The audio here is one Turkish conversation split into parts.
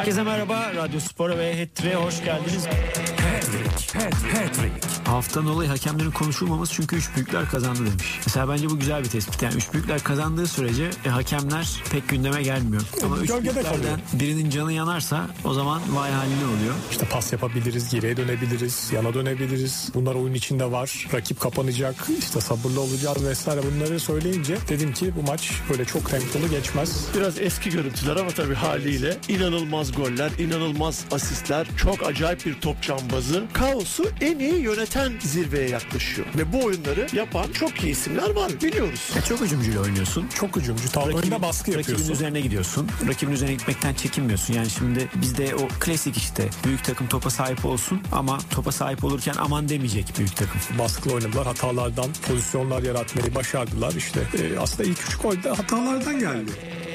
Herkese merhaba. Radyo Spor'a ve Hat-Trick'e hoş geldiniz. Hat-Trick. Haftanın olayı hakemlerin konuşulmaması çünkü üç büyükler kazandı demiş. Mesela bence bu güzel bir tespit. Yani üç büyükler kazandığı sürece hakemler pek gündeme gelmiyor. Ama üç büyüklerden birinin canı yanarsa o zaman vay haline oluyor. İşte pas yapabiliriz, geriye dönebiliriz, yana dönebiliriz. Bunlar oyun içinde var. Rakip kapanacak, işte sabırlı olacağız vesaire. Bunları söyleyince dedim ki bu maç böyle çok tempolu geçmez. Biraz eski görüntüler ama tabii haliyle inanılmaz goller, inanılmaz asistler, çok acayip bir top cambazı. Kaosu en iyi yöneten zirveye yaklaşıyor. Ve bu oyunları yapan çok iyi isimler var, biliyoruz. Çok hücumcuyla oynuyorsun. Çok hücumcu. Oyunda baskı yapıyorsun. Rakibin üzerine gidiyorsun. Rakibin üzerine gitmekten çekinmiyorsun. Yani şimdi bizde o klasik işte büyük takım topa sahip olsun ama topa sahip olurken aman demeyecek büyük takım. Baskılı oynadılar. Hatalardan pozisyonlar yaratmayı başardılar. İşte aslında ilk 3 gol de hatalardan geldi.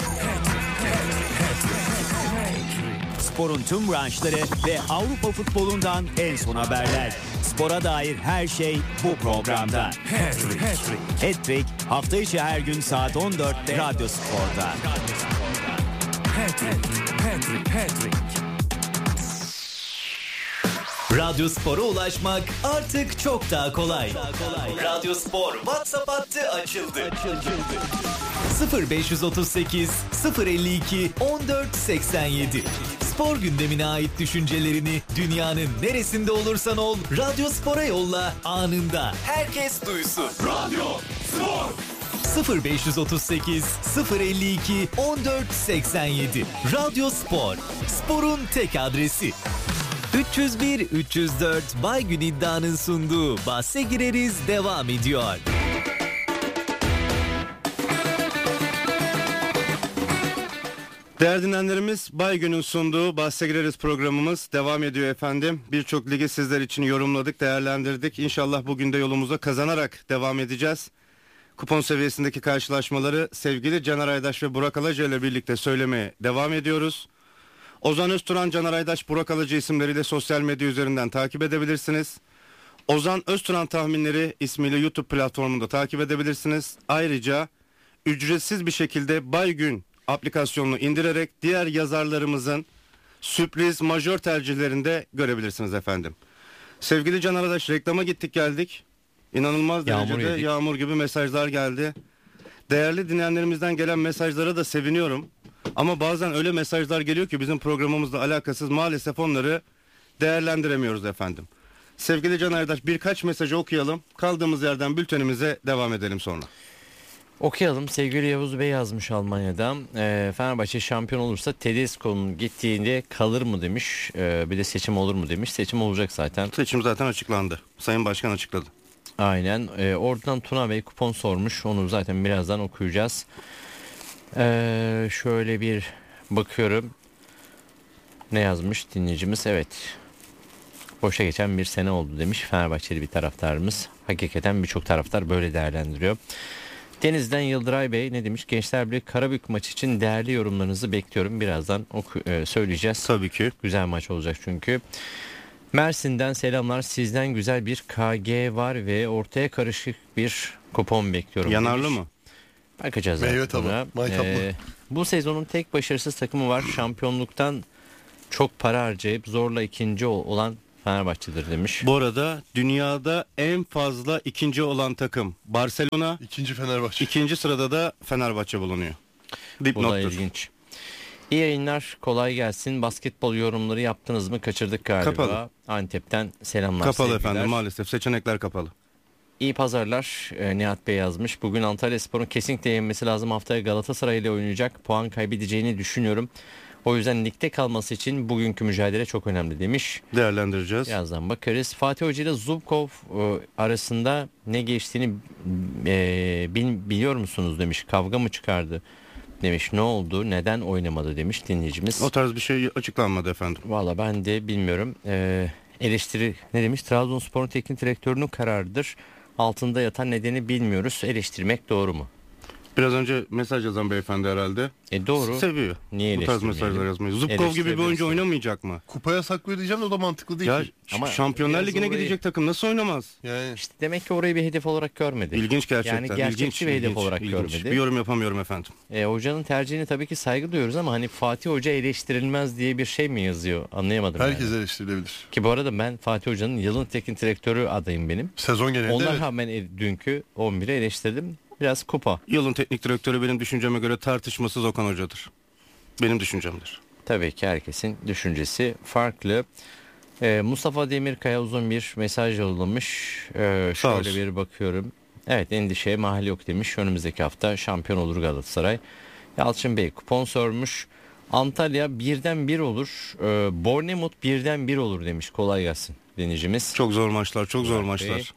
Sporun tüm branşları ve Avrupa futbolundan en son haberler. Spora dair her şey bu programda. Hat-Trick hafta içi her gün saat 14'te Radyo Spor'da. Radyo Spor'a ulaşmak artık çok daha kolay. Radyo Spor WhatsApp hattı açıldı. 0538 052 1487. Spor gündemine ait düşüncelerini dünyanın neresinde olursan ol Radyo Spor'a yolla, anında herkes duysun. Radyo Spor 0538 052 1487. Radyo Spor, sporun tek adresi. 301-304 Baygün İddia'nın sunduğu Bahse Gireriz devam ediyor. Değerli dinleyenlerimiz, Baygün'ün sunduğu Bahse Gireriz programımız devam ediyor efendim. Birçok ligi sizler için yorumladık, değerlendirdik. İnşallah bugün de yolumuza kazanarak devam edeceğiz. Kupon seviyesindeki karşılaşmaları sevgili Caner Aydaş ve Burak Alaca ile birlikte söylemeye devam ediyoruz. Ozan Özturan, Caner Aydaş, Burak Alaca isimleriyle sosyal medya üzerinden takip edebilirsiniz. Ozan Özturan tahminleri ismiyle YouTube platformunda takip edebilirsiniz. Ayrıca ücretsiz bir şekilde Baygün aplikasyonunu indirerek diğer yazarlarımızın sürpriz majör tercihlerinde görebilirsiniz efendim. Sevgili Caner Aydaş, reklama gittik geldik. İnanılmaz derecede yağmur gibi mesajlar geldi. Değerli dinleyenlerimizden gelen mesajlara da seviniyorum. Ama bazen öyle mesajlar geliyor ki bizim programımızla alakasız, maalesef onları değerlendiremiyoruz efendim. Sevgili Can Aydaş, birkaç mesajı okuyalım. Kaldığımız yerden bültenimize devam edelim sonra. Okuyalım. Sevgili Yavuz Bey yazmış Almanya'dan. Fenerbahçe şampiyon olursa Tedesco'nun gittiğinde kalır mı demiş. Bir de seçim olur mu demiş. Seçim olacak zaten. Seçim zaten açıklandı. Sayın Başkan açıkladı. Aynen. Oradan Tuna Bey kupon sormuş. Onu zaten birazdan okuyacağız. Şöyle bir bakıyorum. Ne yazmış dinleyicimiz? Evet. Boşa geçen bir sene oldu demiş Fenerbahçeli bir taraftarımız. Hakikaten birçok taraftar böyle değerlendiriyor. Deniz'den Yıldıray Bey ne demiş? Gençler Birliği Karabük maçı için değerli yorumlarınızı bekliyorum. Birazdan söyleyeceğiz. Tabii ki. Güzel maç olacak çünkü. Mersin'den selamlar. Sizden güzel bir KG var ve ortaya karışık bir kupon bekliyorum. Yanarlı demiş. mı? Bakacağız. Meyve tabağı. Bu sezonun tek başarısız takımı var. Şampiyonluktan çok para harcayıp zorla ikinci olan Fenerbahçe'dir demiş. Bu arada dünyada en fazla ikinci olan takım Barcelona. İkinci Fenerbahçe. İkinci sırada da Fenerbahçe bulunuyor. Bu da ilginç. İyi yayınlar, kolay gelsin. Basketbol yorumları yaptınız mı? Kaçırdık galiba. Kapalı. Antep'ten selamlar. Kapalı sevgiler. efendim, maalesef seçenekler kapalı. İyi pazarlar. Nihat Bey yazmış. Bugün Antalyaspor'un kesinlikle yenmesi lazım. Haftaya Galatasaray ile oynayacak. Puan kaybedeceğini düşünüyorum. O yüzden ligde kalması için bugünkü mücadele çok önemli demiş. Değerlendireceğiz. Birazdan bakarız. Fatih Hoca ile Zubkov arasında ne geçtiğini biliyor musunuz demiş. Kavga mı çıkardı demiş. Ne oldu? Neden oynamadı demiş dinleyicimiz. O tarz bir şey açıklanmadı efendim. Valla ben de bilmiyorum. Eleştiri ne demiş? Trabzonspor'un teknik direktörünün kararıdır. Altında yatan nedeni bilmiyoruz. Eleştirmek doğru mu? Biraz önce mesaj yazan beyefendi herhalde. Doğru. Seviyor. Niye bu tarz mesajlar yazmayı. Zubkov gibi bir oyuncu oynamayacak mı? Kupaya saklıyor diyeceğim de o da mantıklı değil Ya ki. Ama Şampiyonlar biraz Ligi'ne orayı- gidecek takım nasıl oynamaz? Yani İşte demek ki orayı bir hedef olarak görmedi. İlginç gerçekten. Yani gerçekçi bir hedef olarak görmedi. Bir yorum yapamıyorum efendim. Hocanın tercihini tabii ki saygı duyuyoruz ama hani Fatih Hoca eleştirilmez diye bir şey mi yazıyor? Anlayamadım. herkes yani. eleştirilebilir. Ki bu arada ben Fatih Hoca'nın yılın teknik direktörü adayım benim. Sezon genelinde Ondan evet. rağmen dünkü 11'i eleştirdim. Biraz kupa. Yılın teknik direktörü benim düşünceme göre tartışmasız Okan Hoca'dır. Benim düşüncemdir. Tabii ki herkesin düşüncesi farklı. Mustafa Demirkaya uzun bir mesaj yollamış. Şöyle olsun. bir bakıyorum. Evet, endişeye mahal yok demiş. Önümüzdeki hafta şampiyon olur Galatasaray. Yalçın Bey kupon sormuş. Antalya birden bir olur. Bournemouth birden bir olur demiş. Kolay gelsin dinleyicimiz. Çok zor maçlar, çok zor Bey. maçlar.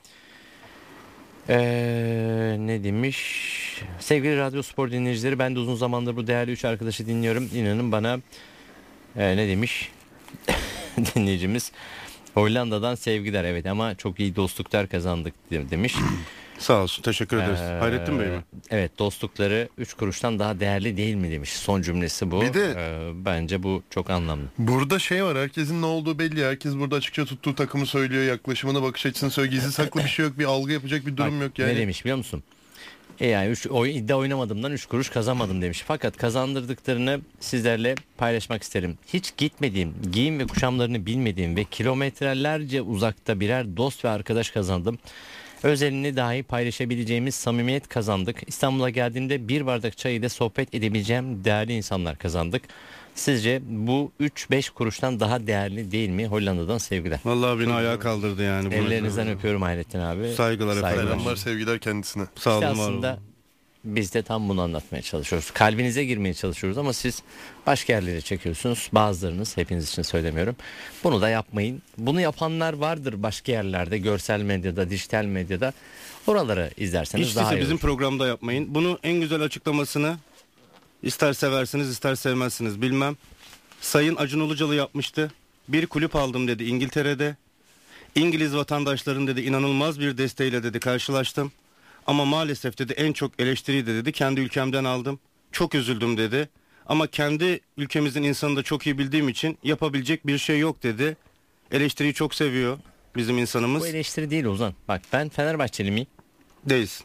Ne demiş? Sevgili Radyo Spor dinleyicileri, ben de uzun zamandır bu değerli 3 arkadaşı dinliyorum. İnanın bana ne demiş dinleyicimiz? Hollanda'dan sevgiler, evet, ama çok iyi dostluklar kazandık demiş. Sağ olsun, teşekkür ederiz. Hayrettin Bey mi? Evet, dostlukları 3 kuruştan daha değerli değil mi demiş. Son cümlesi bu. Bir de bence bu çok anlamlı. burada şey var, herkesin ne olduğu belli. Herkes burada açıkça tuttuğu takımı söylüyor, yaklaşımını, bakış açısını söylüyor. Gizli saklı bir şey yok, bir algı yapacak bir durum Bak, yok yani. Ne demiş biliyor musun? Yani iddia oynamadığımdan 3 kuruş kazanmadım demiş. Fakat kazandırdıklarını sizlerle paylaşmak isterim. Hiç gitmediğim, giyim ve kuşamlarını bilmediğim ve kilometrelerce uzakta birer dost ve arkadaş kazandım. Özelini dahi paylaşabileceğimiz samimiyet kazandık. İstanbul'a geldiğimde bir bardak çay ile sohbet edebileceğim değerli insanlar kazandık. Sizce bu 3-5 kuruştan daha değerli değil mi? Hollanda'dan sevgiler. Vallahi beni ayağa kaldırdı yani. Ellerinizden öpüyorum Hayrettin abi. Saygılar efendim. Selamlar, sevgiler kendisine. Sağ olun, İşte var aslında olun. biz de tam bunu anlatmaya çalışıyoruz. Kalbinize girmeye çalışıyoruz ama siz başka yerlere çekiyorsunuz. Bazılarınız, hepiniz için söylemiyorum. Bunu da yapmayın. Bunu yapanlar vardır başka yerlerde, görsel medyada, dijital medyada. Oraları izlerseniz Hiç daha değilse iyi bizim olur. programda yapmayın. Bunu en güzel açıklamasını ister seversiniz ister sevmezsiniz bilmem. Sayın Acun Ilıcalı yapmıştı. Bir kulüp aldım dedi İngiltere'de. İngiliz vatandaşların dedi inanılmaz bir desteğiyle dedi karşılaştım. Ama maalesef dedi en çok eleştiriyi de dedi kendi ülkemden aldım. Çok üzüldüm dedi. Ama kendi ülkemizin insanını da çok iyi bildiğim için yapabilecek bir şey yok dedi. Eleştiriyi çok seviyor bizim insanımız. Bu eleştiri değil Ozan. Bak, ben Fenerbahçeli miyim? Değilsin.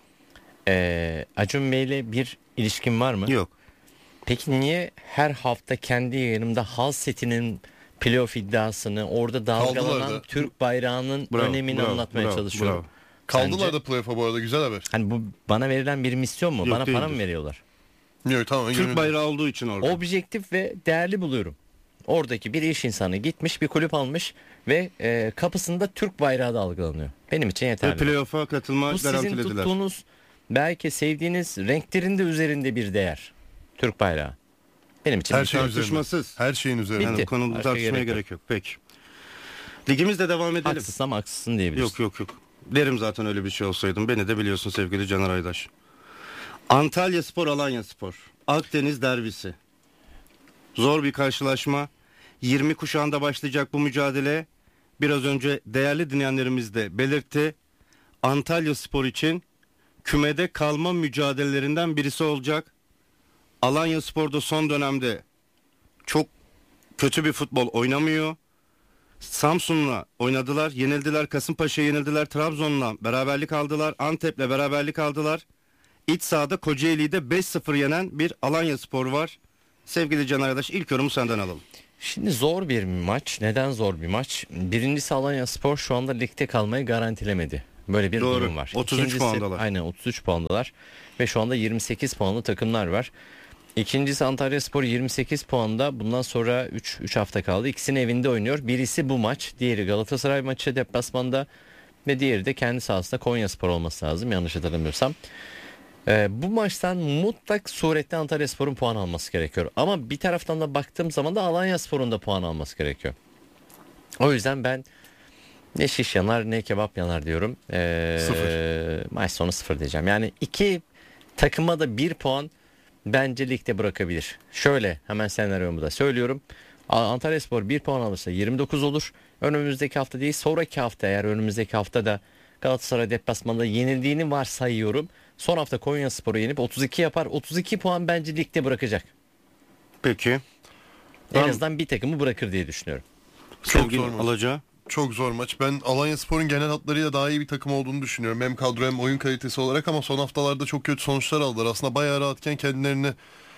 Acun Bey'le bir ilişkin var mı? Yok. Peki niye her hafta kendi yayınımda Hal setinin playoff iddiasını, orada dalgalanan Kaldılar da. Türk bayrağının Bravo, önemini bravo, anlatmaya bravo, çalışıyorum? bravo. Kaldılar Sence? da playoff'a bu arada, güzel haber. Hani bu bana verilen bir misyon mu? Yok, Bana para mı değildir. veriyorlar? Yok, tamam. Türk bayrağı olduğu için orada. Objektif ve değerli buluyorum. Oradaki bir iş insanı gitmiş, bir kulüp almış ve kapısında Türk bayrağı dalgalanıyor. Benim için Ve yeterli. playoff'a katılma Bu sizin garantilediler. tuttuğunuz, belki sevdiğiniz renklerin de üzerinde bir değer. Türk bayrağı. Benim için Her bir şey Tartışmasız. üzerine. Her şeyin üzerine. Bitti. Yani bu konuda Başka tartışmaya gerek yok. gerek yok. Peki. Ligimizde devam edelim. haksız ama haksızsın diyebiliriz. Yok. Derim zaten öyle bir şey olsaydım. Beni de biliyorsun sevgili Caner Aydaş. Antalya Spor, Alanya Spor. Akdeniz derbisi. Zor bir karşılaşma. 20 kuşağında başlayacak bu mücadele. Biraz önce değerli dinleyenlerimiz de belirtti. Antalya Spor için kümede kalma mücadelelerinden birisi olacak. Alanya Spor'da son dönemde çok kötü bir futbol oynamıyor. Samsun'la oynadılar, yenildiler. Kasımpaşa'ya yenildiler. Trabzon'la beraberlik aldılar. Antep'le beraberlik aldılar. İç sahada Kocaeli'de 5-0 yenen bir Alanya Spor var. Sevgili Can Arkadaş, ilk yorumu senden alalım. Şimdi zor bir maç. Neden zor bir maç? Birincisi, Alanya Spor şu anda ligde kalmayı garantilemedi. Böyle bir Doğru. durum var. 33 puandalar. Aynen 33 puandalar. Ve şu anda 28 puanlı takımlar var. İkincisi, Antalya Spor 28 puanda. Bundan sonra 3 hafta kaldı. İkisinin evinde oynuyor. Birisi bu maç. Diğeri Galatasaray maçı deplasmanda. Ve diğeri de kendi sahasında Konya Spor olması lazım. Yanlış hatırlamıyorsam. Bu maçtan mutlak surette Antalya Spor'un puan alması gerekiyor. Ama bir taraftan da baktığım zaman da Alanya Spor'un da puan alması gerekiyor. O yüzden ben ne şiş yanar ne kebap yanar diyorum. 0. Maç sonu 0 diyeceğim. Yani iki takıma da 1 puan bence ligde bırakabilir. Şöyle hemen senaryomu da söylüyorum. Antalya Spor 1 puan alırsa 29 olur. Önümüzdeki hafta değil, sonraki hafta, eğer önümüzdeki hafta da Galatasaray deplasmanında yenildiğini varsayıyorum. Son hafta Konyaspor'u yenip 32 yapar. 32 puan bence ligde bırakacak. Peki. En azından bir takımı bırakır diye düşünüyorum. Sevgili Alaca. Çok zor maç. Ben Alanyaspor'un genel hatlarıyla daha iyi bir takım olduğunu düşünüyorum. Hem kadro hem oyun kalitesi olarak, ama son haftalarda çok kötü sonuçlar aldılar. Aslında bayağı rahatken kendilerini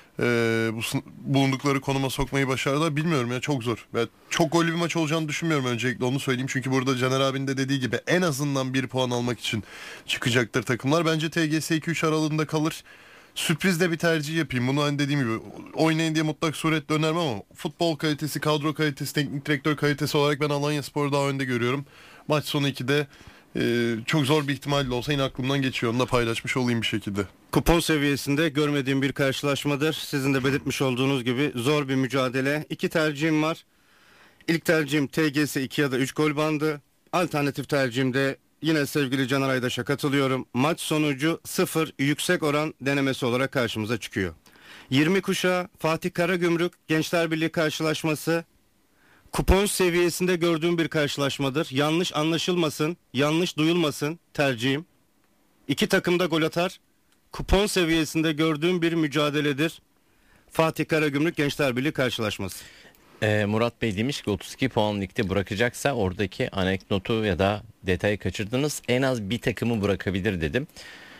bulundukları konuma sokmayı başardılar. Bilmiyorum ya, çok zor. Ben çok gollü bir maç olacağını düşünmüyorum, öncelikle onu söyleyeyim. Çünkü burada Caner abinin de dediği gibi en azından bir puan almak için çıkacaktır takımlar. Bence TGS 2-3 aralığında kalır. Sürpriz de bir tercih yapayım. Bunu hani dediğim gibi oynayın diye mutlak suretle önermem, ama futbol kalitesi, kadro kalitesi, teknik direktör kalitesi olarak ben Alanyaspor'u daha önde görüyorum. Maç sonu 2'de çok zor bir ihtimalle olsa yine aklımdan geçiyor. Onu da paylaşmış olayım bir şekilde. Kupon seviyesinde görmediğim bir karşılaşmadır. Sizin de belirtmiş olduğunuz gibi zor bir mücadele. 2 tercihim var. İlk tercihim TGS 2 ya da 3 gol bandı. Alternatif tercihimde yine sevgili Caner Aydaş'a katılıyorum. Maç sonucu 0 yüksek oran denemesi olarak karşımıza çıkıyor. 20 kuşağı Fatih Karagümrük Gençler Birliği karşılaşması kupon seviyesinde gördüğüm bir karşılaşmadır. Yanlış anlaşılmasın, yanlış duyulmasın tercihim. 2 takım da gol atar. Kupon seviyesinde gördüğüm bir mücadeledir. Fatih Karagümrük Gençler Birliği karşılaşması. Murat Bey demiş ki 32 puan ligde bırakacaksa oradaki anekdotu ya da detayı kaçırdınız. En az bir takımı bırakabilir dedim.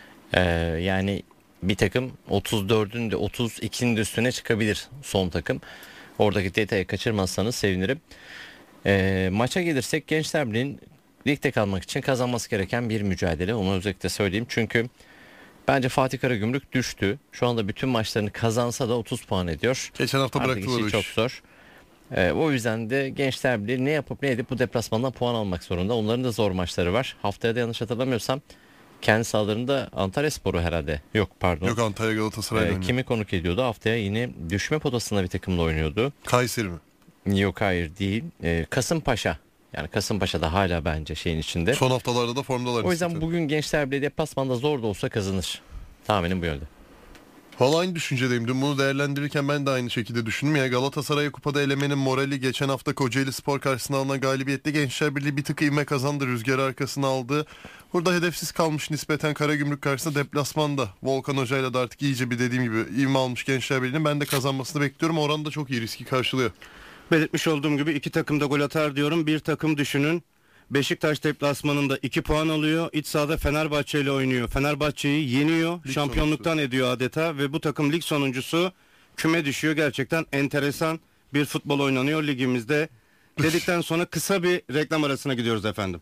Yani bir takım 34'ün de 32'nin de üstüne çıkabilir son takım. Oradaki detayı kaçırmazsanız sevinirim. Maça gelirsek Gençler Birliği'nin ligde kalmak için kazanması gereken bir mücadele. Onu özellikle söyleyeyim. Çünkü bence Fatih Karagümrük düştü. Şu anda bütün maçlarını kazansa da 30 puan ediyor. Geçen hafta bıraktılar işi çok zor. O yüzden de Gençler Birliği ne yapıp ne edip bu deplasmandan puan almak zorunda. Onların da zor maçları var. Haftaya da yanlış hatırlamıyorsam kendi sahalarında Antalyaspor'u herhalde. Yok pardon. Yok, Antalya Galatasaray. Kimi konuk ediyordu? Haftaya yine düşme potasında bir takımla oynuyordu. Kayseri mi? Yok, hayır değil. Kasımpaşa. Yani Kasımpaşa da hala bence şeyin içinde. Son haftalarda da formdalar. O yüzden bugün Gençler Birliği deplasmanda zor da olsa kazanır. Tahminim bu yönde. Valla aynı düşüncedeyim. Dün bunu değerlendirirken ben de aynı şekilde düşündüm. Ya Galatasaray'ı kupada elemenin morali, geçen hafta Kocaeli Spor karşısında alınan galibiyette Gençler Birliği bir tık ivme kazandı. Rüzgarı arkasına aldı. Burada hedefsiz kalmış nispeten Karagümrük karşısında deplasmanda. Volkan Hoca'yla da artık iyice bir dediğim gibi ivme almış Gençler Birliği'nin. Ben de kazanmasını bekliyorum. Oran da çok iyi, riski karşılıyor. Belirtmiş olduğum gibi 2 takım da gol atar diyorum. Bir takım düşünün. Beşiktaş deplasmanında 2 puan alıyor. İç sahada Fenerbahçe ile oynuyor. Fenerbahçe'yi yeniyor. Lig şampiyonluktan sonuncusu ediyor adeta ve bu takım lig sonuncusu küme düşüyor. Gerçekten enteresan bir futbol oynanıyor ligimizde. Dedikten sonra kısa bir reklam arasına gidiyoruz efendim.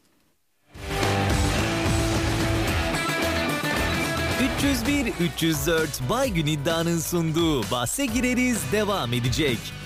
301-304 Baygün iddianın sunduğu Bahse Gireriz devam edecek.